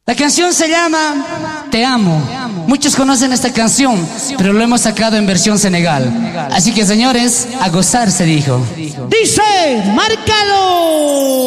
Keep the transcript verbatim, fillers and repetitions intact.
La canción se llama Te Amo. Muchos conocen esta canción, pero lo hemos sacado en versión Senegal. Así que, señores, a gozar se dijo. Dice, márcalo.